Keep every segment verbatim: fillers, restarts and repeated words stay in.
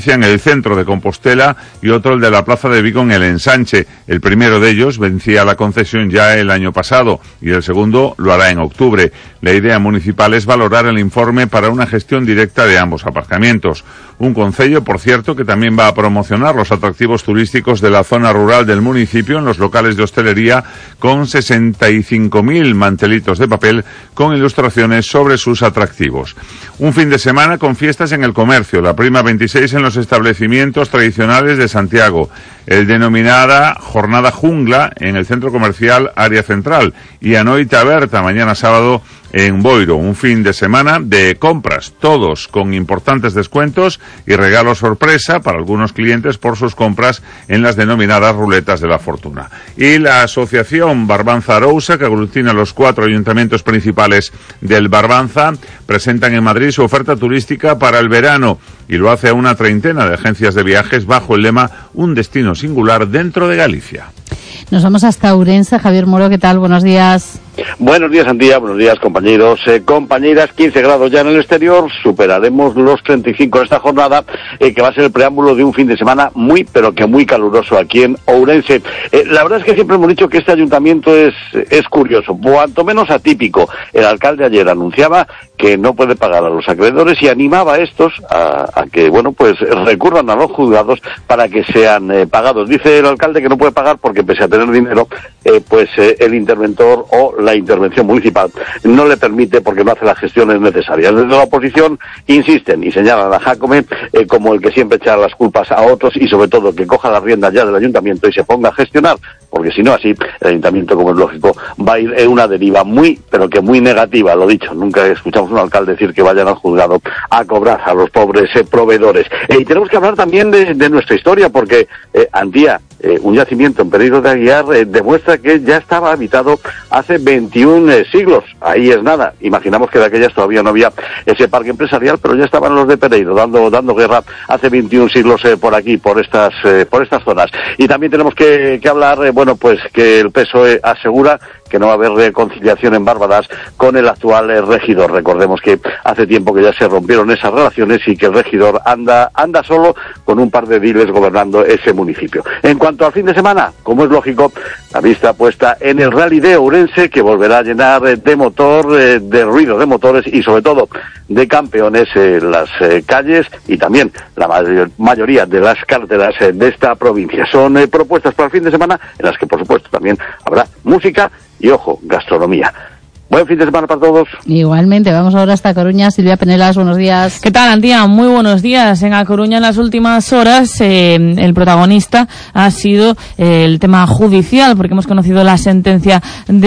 Valencia en el centro de Compostela y otro el de la Plaza de Vigo en el Ensanche. El primero de ellos vencía la concesión ya el año pasado y el segundo lo hará en octubre. La idea municipal es valorar el informe para una gestión directa de ambos aparcamientos. Un concello, por cierto, que también va a promocionar los atractivos turísticos de la zona rural del municipio en los locales de hostelería con sesenta y cinco mil mantelitos de papel con ilustraciones sobre sus atractivos. Un fin de semana con fiestas en el comercio, la prima veintiséis en los establecimientos tradicionales de Santiago, el denominada Jornada Jungla en el centro comercial Área Central y a Noite Aberta mañana sábado en Boiro, un fin de semana de compras, todos con importantes descuentos y regalos sorpresa para algunos clientes por sus compras en las denominadas ruletas de la fortuna. Y la asociación Barbanza Arousa, que aglutina los cuatro ayuntamientos principales del Barbanza, presentan en Madrid su oferta turística para el verano y lo hace a una treintena de agencias de viajes bajo el lema Un destino singular dentro de Galicia. Nos vamos hasta Ourense. Javier Moro, ¿qué tal? Buenos días. Buenos días, Antía. Buenos días, compañeros. Eh, compañeras, quince grados ya en el exterior. Superaremos los treinta y cinco en esta jornada, eh, que va a ser el preámbulo de un fin de semana muy, pero que muy caluroso aquí en Ourense. Eh, la verdad es que siempre hemos dicho que este ayuntamiento es, es curioso, cuanto menos atípico. El alcalde ayer anunciaba que no puede pagar a los acreedores y animaba a estos a, a que, bueno, pues recurran a los juzgados para que sean eh, pagados. Dice el alcalde que no puede pagar porque pese a tener dinero, eh, pues eh, el interventor o la intervención municipal no le permite porque no hace las gestiones necesarias. Desde la oposición insisten y señalan a Jácome eh, como el que siempre echa las culpas a otros y sobre todo que coja las riendas ya del ayuntamiento y se ponga a gestionar, porque si no así el ayuntamiento, como es lógico, va a ir en una deriva muy, pero que muy negativa. Lo dicho, nunca escuchamos a un alcalde decir que vayan al juzgado a cobrar a los pobres eh, proveedores. Eh, y tenemos que hablar también de, de nuestra historia, porque eh, Antía, eh, un yacimiento en Pereiro de Aguiar eh, demuestra que ya estaba habitado hace veintiún eh, siglos. Ahí es nada. Imaginamos que de aquellas todavía no había ese parque empresarial, pero ya estaban los de Pereiro dando dando guerra hace veintiún siglos eh, por aquí, por estas eh, por estas zonas. Y también tenemos que, que hablar, eh, bueno, pues que el P S O E asegura que no va a haber reconciliación en Barbadas con el actual eh, regidor. Recordemos que hace tiempo que ya se rompieron esas relaciones y que el regidor anda anda solo con un par de diles gobernando ese municipio. En cuanto al fin de semana, como es lógico, la vista puesta en el Rally de Ourense, que volverá a llenar eh, de motor, eh, de ruido de motores y sobre todo de campeones en eh, las eh, calles y también la mayor, mayoría de las carreteras eh, de esta provincia. Son eh, propuestas para el fin de semana en las que, por supuesto, también habrá música y, ojo, gastronomía. Buen fin de semana para todos. Igualmente, vamos ahora hasta Coruña. Silvia Penelas, buenos días. ¿Qué tal, Antía? Muy buenos días. En A Coruña, en las últimas horas, eh, el protagonista ha sido eh, el tema judicial, porque hemos conocido la sentencia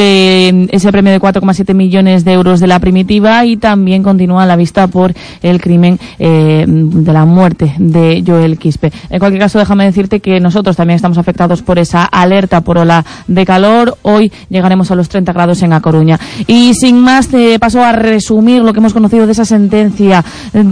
de ese premio de cuatro coma siete millones de euros de la primitiva y también continúa la vista por el crimen eh, de la muerte de Joel Quispe. En cualquier caso, déjame decirte que nosotros también estamos afectados por esa alerta por ola de calor. Hoy llegaremos a los treinta grados en A Coruña. Y sin más, te paso a resumir lo que hemos conocido de esa sentencia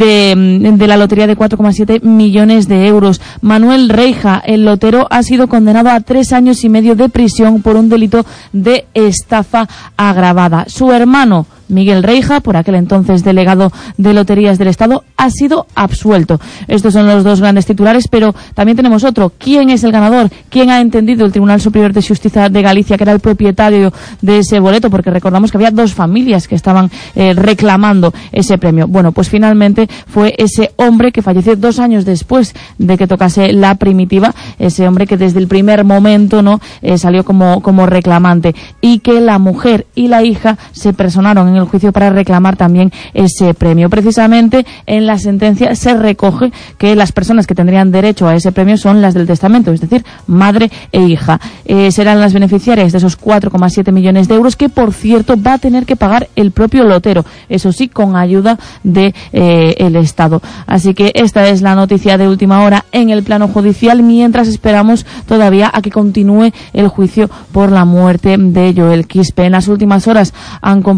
de, de la lotería de cuatro coma siete millones de euros. Manuel Reija, el lotero, ha sido condenado a tres años y medio de prisión por un delito de estafa agravada. Su hermano, Miguel Reija, por aquel entonces delegado de Loterías del Estado, ha sido absuelto. Estos son los dos grandes titulares, pero también tenemos otro. ¿Quién es el ganador? ¿Quién ha entendido el Tribunal Superior de Justicia de Galicia que era el propietario de ese boleto? Porque recordamos que había dos familias que estaban eh, reclamando ese premio. Bueno, pues finalmente fue ese hombre que falleció dos años después de que tocase la primitiva, ese hombre que desde el primer momento no eh, salió como, como reclamante, y que la mujer y la hija se personaron en el juicio para reclamar también ese premio. Precisamente en la sentencia se recoge que las personas que tendrían derecho a ese premio son las del testamento, es decir, madre e hija. Eh, serán las beneficiarias de esos cuatro coma siete millones de euros que, por cierto, va a tener que pagar el propio lotero, eso sí, con ayuda de eh, el Estado. Así que esta es la noticia de última hora en el plano judicial, mientras esperamos todavía a que continúe el juicio por la muerte de Joel Quispe. En las últimas horas han comparecido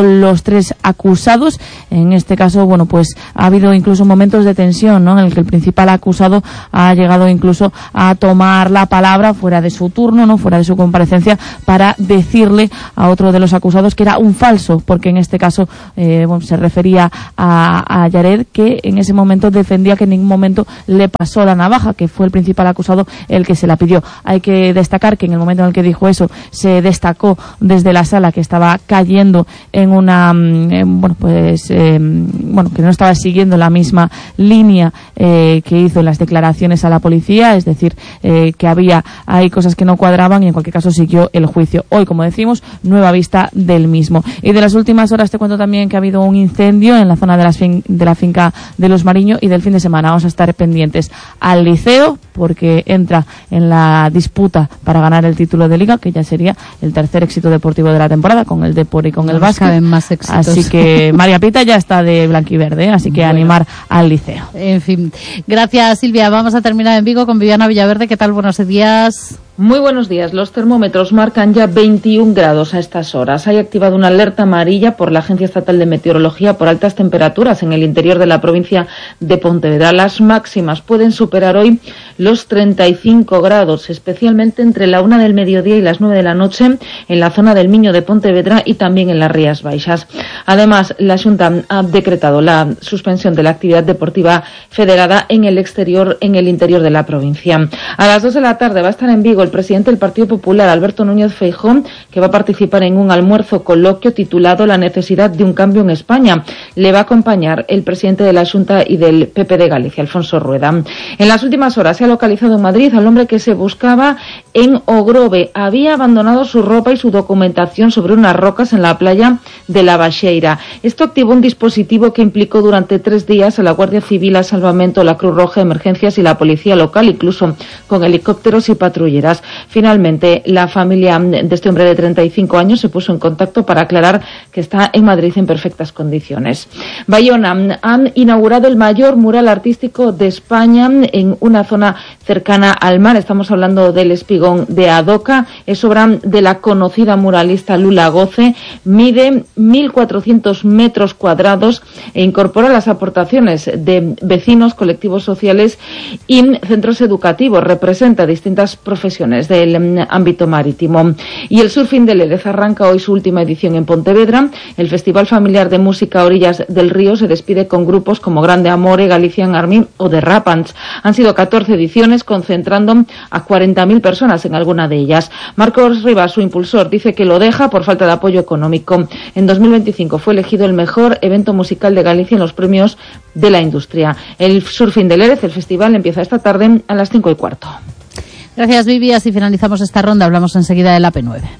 los tres acusados. En este caso, bueno, pues ha habido incluso momentos de tensión, ¿no?, en el que el principal acusado ha llegado incluso a tomar la palabra fuera de su turno, no fuera de su comparecencia, para decirle a otro de los acusados que era un falso, porque en este caso eh, bueno, se refería a, a Yared, que en ese momento defendía que en ningún momento le pasó la navaja, que fue el principal acusado el que se la pidió. Hay que destacar que en el momento en el que dijo eso, se destacó desde la sala que estaba cayendo en una eh, bueno pues eh, bueno que no estaba siguiendo la misma línea eh, que hizo en las declaraciones a la policía, es decir, eh, que había hay cosas que no cuadraban, y en cualquier caso siguió el juicio. Hoy, como decimos, nueva vista del mismo. Y de las últimas horas te cuento también que ha habido un incendio en la zona de, las fin- de la finca de Los Mariño, y del fin de semana vamos a estar pendientes al Liceo, porque entra en la disputa para ganar el título de Liga, que ya sería el tercer éxito deportivo de la temporada, con el Depor y con no el básquet. Más éxitos. Así que María Pita ya está de blanquiverde, ¿eh? Así que bueno, animar al Liceo. En fin, gracias Silvia. Vamos a terminar en Vigo con Viviana Villaverde. ¿Qué tal? Buenos días. Muy buenos días. Los termómetros marcan ya veintiún grados a estas horas. Hay activado una alerta amarilla por la Agencia Estatal de Meteorología por altas temperaturas en el interior de la provincia de Pontevedra. Las máximas pueden superar hoy los treinta y cinco grados, especialmente entre la una del mediodía y las nueve de la noche en la zona del Miño de Pontevedra y también en las Rías Baixas. Además, la Xunta ha decretado la suspensión de la actividad deportiva federada en el exterior, en el interior de la provincia. A las dos de la tarde va a estar en Vigo el presidente del Partido Popular, Alberto Núñez Feijóo, que va a participar en un almuerzo coloquio titulado La necesidad de un cambio en España. Le va a acompañar el presidente de la Xunta y del P P de Galicia, Alfonso Rueda. En las últimas horas se ha localizado en Madrid al hombre que se buscaba en Ogrove. Había abandonado su ropa y su documentación sobre unas rocas en la playa de La Baxeira. Esto activó un dispositivo que implicó durante tres días a la Guardia Civil, a Salvamento, la Cruz Roja, Emergencias y la Policía Local, incluso con helicópteros y patrulleras. Finalmente, la familia de este hombre de treinta y cinco años se puso en contacto para aclarar que está en Madrid en perfectas condiciones. Bayona han inaugurado el mayor mural artístico de España en una zona cercana al mar. Estamos hablando del Espigón de Adoca. Es obra de la conocida muralista Lula Goce. Mide mil cuatrocientos metros cuadrados e incorpora las aportaciones de vecinos, colectivos sociales y centros educativos. Representa distintas profesiones del ámbito marítimo. Y el Surfing de Lérez arranca hoy su última edición en Pontevedra. El Festival Familiar de Música a Orillas del Río se despide con grupos como Grande Amore, Galician Army o The Rapans. Han sido catorce ediciones, concentrando a cuarenta mil personas en alguna de ellas. Marcos Rivas, su impulsor, dice que lo deja por falta de apoyo económico. En dos mil veinticinco fue elegido el mejor evento musical de Galicia en los premios de la industria. El Surfing de Lérez, el festival, empieza esta tarde a las cinco y cuarto. Gracias, Vivi. Así finalizamos esta ronda. Hablamos enseguida del A P nueve.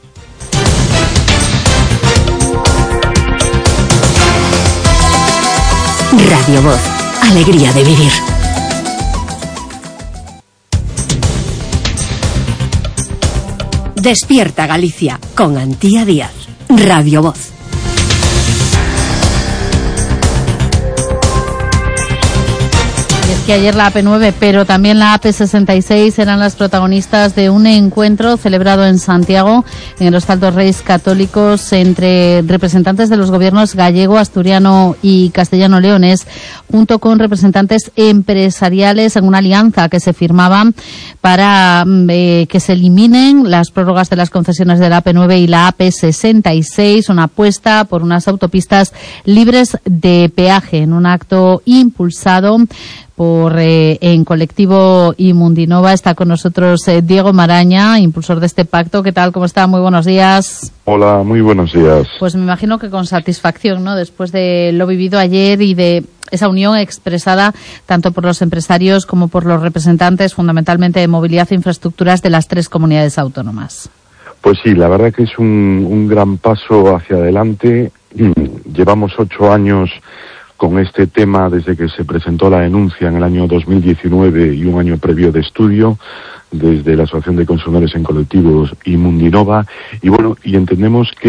Radio Voz. Alegría de vivir. Despierta Galicia con Antía Díaz. Radio Voz. Que ayer la A P nueve, pero también la A P sesenta y seis eran las protagonistas de un encuentro celebrado en Santiago, en los Altos Reyes Católicos, entre representantes de los gobiernos gallego, asturiano y castellano-leonés, junto con representantes empresariales, en una alianza que se firmaba para eh, que se eliminen las prórrogas de las concesiones de la A P nueve y la A P sesenta y seis, una apuesta por unas autopistas libres de peaje, en un acto impulsado por eh, en colectivo Imundinova. Está con nosotros eh, Diego Maraña, impulsor de este pacto. ¿Qué tal? ¿Cómo está? Muy buenos días. Hola, muy buenos días. Pues me imagino que con satisfacción, ¿no? Después de lo vivido ayer y de esa unión expresada tanto por los empresarios como por los representantes, fundamentalmente de movilidad e infraestructuras, de las tres comunidades autónomas. Pues sí, la verdad que es un, un gran paso hacia adelante. Llevamos ocho años con este tema desde que se presentó la denuncia en el año dos mil diecinueve y un año previo de estudio desde la Asociación de Consumidores en Colectivos Imundinova, y bueno, y entendemos que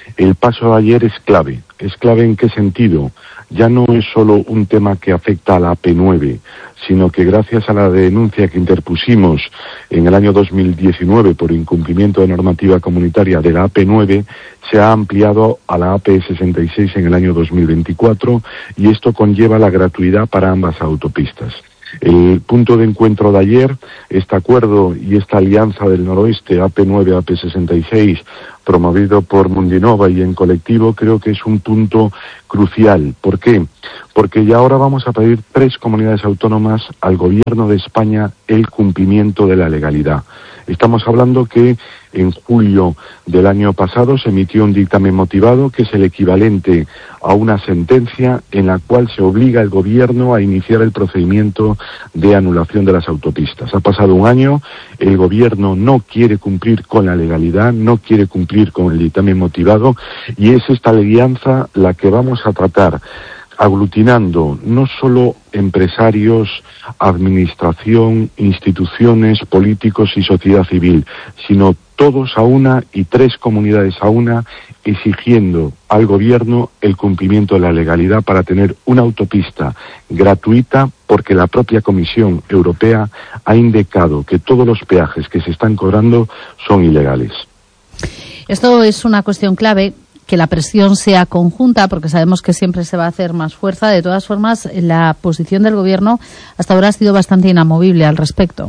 el paso de ayer es clave. ¿Es clave en qué sentido? Ya no es solo un tema que afecta a la A P nueve, sino que gracias a la denuncia que interpusimos en el año dos mil diecinueve por incumplimiento de normativa comunitaria de la A P nueve, se ha ampliado a la A P sesenta y seis en el año dos mil veinticuatro, y esto conlleva la gratuidad para ambas autopistas. El punto de encuentro de ayer, este acuerdo y esta alianza del noroeste, A P nueve, A P sesenta y seis, promovido por Mundinova y en colectivo, creo que es un punto crucial. ¿Por qué? Porque ya ahora vamos a pedir tres comunidades autónomas al Gobierno de España el cumplimiento de la legalidad. Estamos hablando que en julio del año pasado se emitió un dictamen motivado, que es el equivalente a una sentencia en la cual se obliga al gobierno a iniciar el procedimiento de anulación de las autopistas. Ha pasado un año, el gobierno no quiere cumplir con la legalidad, no quiere cumplir con el dictamen motivado, y es esta alianza la que vamos a tratar, aglutinando no solo empresarios, administración, instituciones, políticos y sociedad civil, sino todos a una y tres comunidades a una, exigiendo al gobierno el cumplimiento de la legalidad para tener una autopista gratuita, porque la propia Comisión Europea ha indicado que todos los peajes que se están cobrando son ilegales. Esto es una cuestión clave, que la presión sea conjunta, porque sabemos que siempre se va a hacer más fuerza. De todas formas, la posición del Gobierno hasta ahora ha sido bastante inamovible al respecto.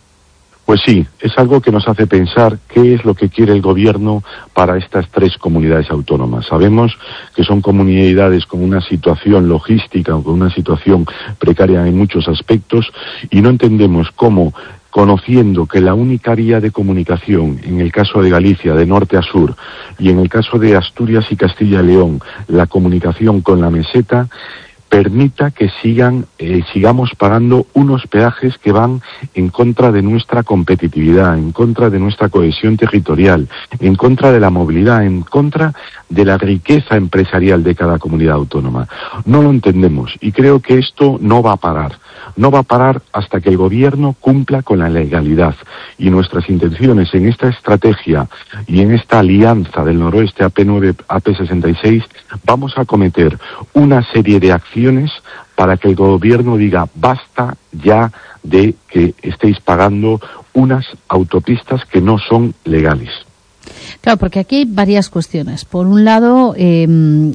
Pues sí, es algo que nos hace pensar qué es lo que quiere el Gobierno para estas tres comunidades autónomas. Sabemos que son comunidades con una situación logística o con una situación precaria en muchos aspectos, y no entendemos cómo, conociendo que la única vía de comunicación, en el caso de Galicia, de norte a sur, y en el caso de Asturias y Castilla y León, la comunicación con la meseta, permita que sigan, eh, sigamos pagando unos peajes que van en contra de nuestra competitividad, en contra de nuestra cohesión territorial, en contra de la movilidad, en contra de la riqueza empresarial de cada comunidad autónoma. No lo entendemos, y creo que esto no va a parar. No va a parar hasta que el gobierno cumpla con la legalidad, y nuestras intenciones en esta estrategia y en esta alianza del noroeste A P nueve, A P sesenta y seis, vamos a cometer una serie de acciones para que el gobierno diga basta ya de que estéis pagando unas autopistas que no son legales. Claro, porque aquí hay varias cuestiones. Por un lado, eh,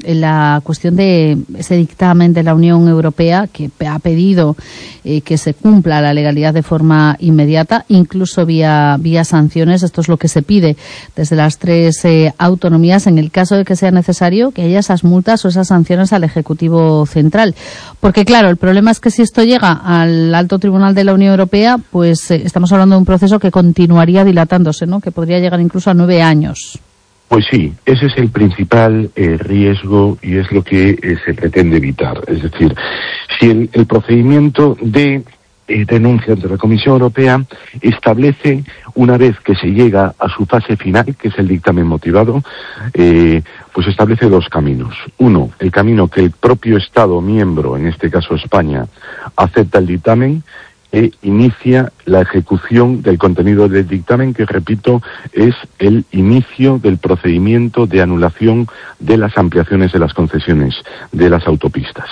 la cuestión de ese dictamen de la Unión Europea que ha pedido eh, que se cumpla la legalidad de forma inmediata, incluso vía, vía sanciones. Esto es lo que se pide desde las tres eh, autonomías, en el caso de que sea necesario que haya esas multas o esas sanciones al Ejecutivo Central. Porque, claro, el problema es que si esto llega al Alto Tribunal de la Unión Europea, pues eh, estamos hablando de un proceso que continuaría dilatándose, ¿no? Que podría llegar incluso a nueve años. Pues sí, ese es el principal eh, riesgo, y es lo que eh, se pretende evitar. Es decir, si el, el procedimiento de eh, denuncia ante la Comisión Europea establece, una vez que se llega a su fase final, que es el dictamen motivado, eh, pues establece dos caminos. Uno, el camino que el propio Estado miembro, en este caso España, acepta el dictamen e inicia la ejecución del contenido del dictamen, que, repito, es el inicio del procedimiento de anulación de las ampliaciones de las concesiones de las autopistas.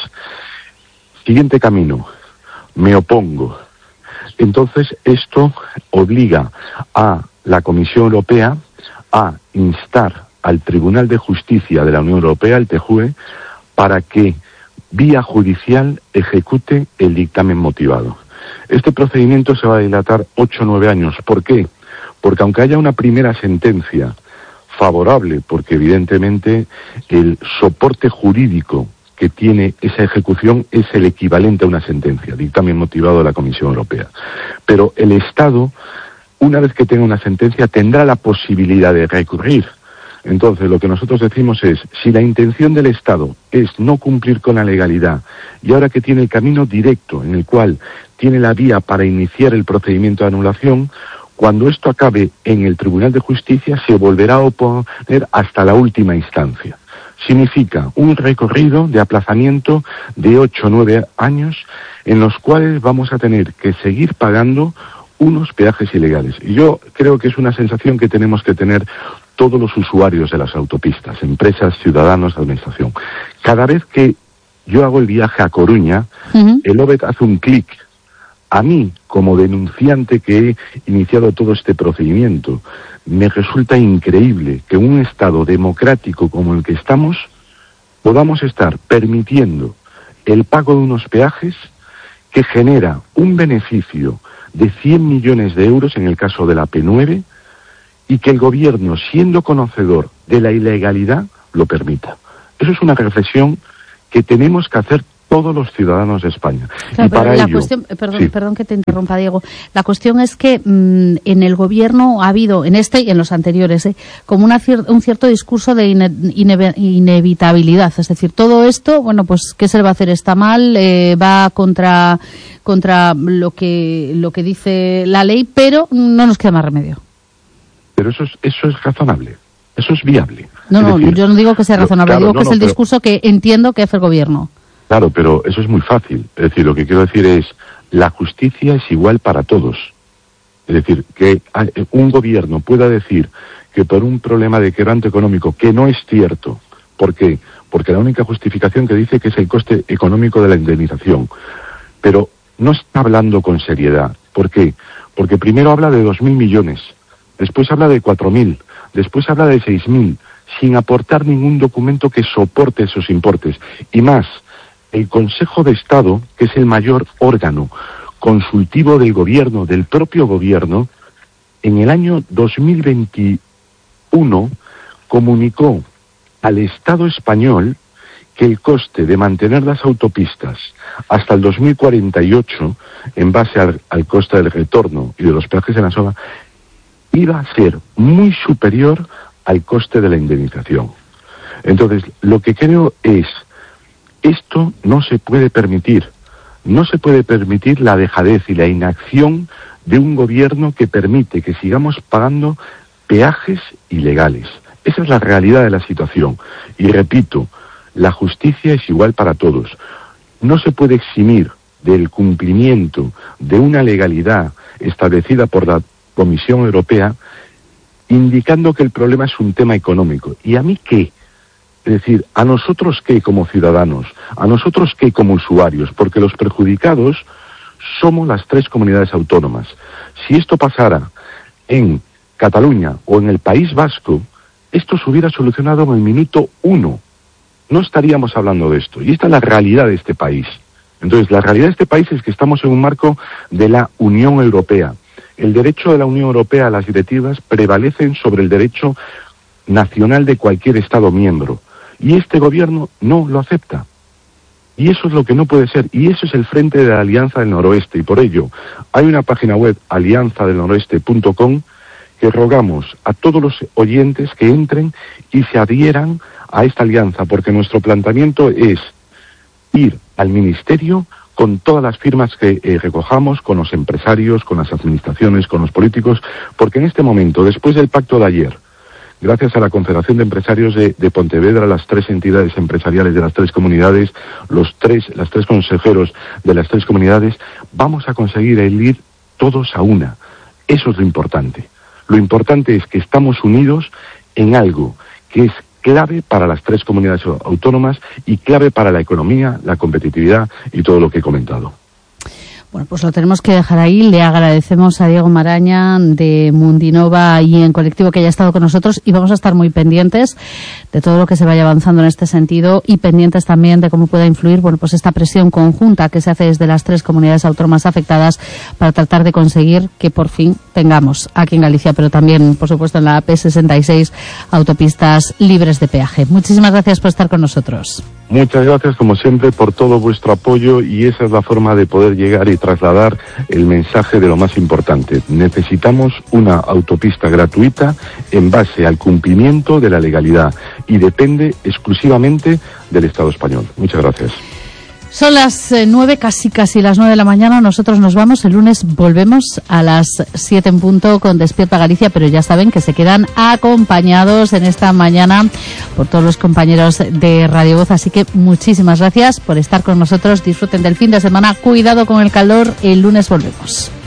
Siguiente camino, me opongo. Entonces, esto obliga a la Comisión Europea a instar al Tribunal de Justicia de la Unión Europea, el T J U E, para que, vía judicial, ejecute el dictamen motivado. Este procedimiento se va a dilatar ocho o nueve años. ¿Por qué? Porque aunque haya una primera sentencia favorable, porque evidentemente el soporte jurídico que tiene esa ejecución es el equivalente a una sentencia, dictamen motivado de la Comisión Europea. Pero el Estado, una vez que tenga una sentencia, tendrá la posibilidad de recurrir. Entonces, lo que nosotros decimos es, si la intención del Estado es no cumplir con la legalidad, y ahora que tiene el camino directo en el cual tiene la vía para iniciar el procedimiento de anulación, cuando esto acabe en el Tribunal de Justicia se volverá a oponer hasta la última instancia. Significa un recorrido de aplazamiento de ocho o nueve años en los cuales vamos a tener que seguir pagando unos peajes ilegales. Y yo creo que es una sensación que tenemos que tener todos los usuarios de las autopistas, empresas, ciudadanos, administración. Cada vez que yo hago el viaje a Coruña, uh-huh. el O B E T hace un clic. A mí, como denunciante que he iniciado todo este procedimiento, me resulta increíble que en un Estado democrático como el que estamos, podamos estar permitiendo el pago de unos peajes que genera un beneficio de cien millones de euros en el caso de la P nueve, y que el gobierno, siendo conocedor de la ilegalidad, lo permita. Eso es una reflexión que tenemos que hacer todos los ciudadanos de España. Claro, y para pero la ello, cuestión, perdón, sí. perdón que te interrumpa, Diego. La cuestión es que mmm, en el gobierno ha habido, en este y en los anteriores, ¿eh? como una cier un cierto discurso de ine ine inevitabilidad. Es decir, todo esto, bueno, pues, ¿qué se le va a hacer? Está mal, eh, va contra, contra lo que, lo que dice la ley, pero no nos queda más remedio. Pero eso es, eso es razonable, eso es viable. No, es no, decir, yo no digo que sea razonable, claro, digo no, que es no, el pero, discurso que entiendo que hace el gobierno. Claro, pero eso es muy fácil. Es decir, lo que quiero decir es, la justicia es igual para todos. Es decir, que un gobierno pueda decir que por un problema de quebranto económico, que no es cierto. ¿Por qué? Porque la única justificación que dice que es el coste económico de la indemnización. Pero no está hablando con seriedad. ¿Por qué? Porque primero habla de dos mil millones. Después habla de cuatro mil, después habla de seis mil, sin aportar ningún documento que soporte esos importes. Y más, el Consejo de Estado, que es el mayor órgano consultivo del gobierno, del propio gobierno, en el año dos mil veintiuno comunicó al Estado español que el coste de mantener las autopistas hasta el dos mil cuarenta y ocho, en base al, al coste del retorno y de los peajes en la zona, iba a ser muy superior al coste de la indemnización. Entonces, lo que creo es, esto no se puede permitir. No se puede permitir la dejadez y la inacción de un gobierno que permite que sigamos pagando peajes ilegales. Esa es la realidad de la situación. Y repito, la justicia es igual para todos. No se puede eximir del cumplimiento de una legalidad establecida por la Comisión Europea, indicando que el problema es un tema económico. ¿Y a mí qué? Es decir, ¿a nosotros qué como ciudadanos? ¿A nosotros qué como usuarios? Porque los perjudicados somos las tres comunidades autónomas. Si esto pasara en Cataluña o en el País Vasco, esto se hubiera solucionado en el minuto uno. No estaríamos hablando de esto. Y esta es la realidad de este país. Entonces, la realidad de este país es que estamos en un marco de la Unión Europea. El derecho de la Unión Europea a las directivas prevalecen sobre el derecho nacional de cualquier Estado miembro. Y este gobierno no lo acepta. Y eso es lo que no puede ser. Y eso es el frente de la Alianza del Noroeste. Y por ello, hay una página web, alianza del noroeste punto com, que rogamos a todos los oyentes que entren y se adhieran a esta alianza, porque nuestro planteamiento es ir al Ministerio con todas las firmas que eh, recojamos, con los empresarios, con las administraciones, con los políticos, porque en este momento, después del pacto de ayer, gracias a la Confederación de Empresarios de, de Pontevedra, las tres entidades empresariales de las tres comunidades, los tres, las tres consejeros de las tres comunidades, vamos a conseguir el ir todos a una. Eso es lo importante. Lo importante es que estamos unidos en algo que es clave para las tres comunidades autónomas y clave para la economía, la competitividad y todo lo que he comentado. Bueno, pues lo tenemos que dejar ahí. Le agradecemos a Diego Maraña de Mundinova y en Colectivo que haya estado con nosotros, y vamos a estar muy pendientes de todo lo que se vaya avanzando en este sentido y pendientes también de cómo pueda influir, bueno, pues esta presión conjunta que se hace desde las tres comunidades autónomas afectadas para tratar de conseguir que por fin tengamos aquí en Galicia, pero también, por supuesto, en la A P sesenta y seis, autopistas libres de peaje. Muchísimas gracias por estar con nosotros. Muchas gracias, como siempre, por todo vuestro apoyo, y esa es la forma de poder llegar y trasladar el mensaje de lo más importante. Necesitamos una autopista gratuita en base al cumplimiento de la legalidad y depende exclusivamente del Estado español. Muchas gracias. Son las eh, nueve, casi casi las nueve de la mañana. Nosotros nos vamos. El lunes volvemos a las siete en punto con Despierta Galicia, pero ya saben que se quedan acompañados en esta mañana por todos los compañeros de Radio Voz. Así que muchísimas gracias por estar con nosotros. Disfruten del fin de semana. Cuidado con el calor. El lunes volvemos.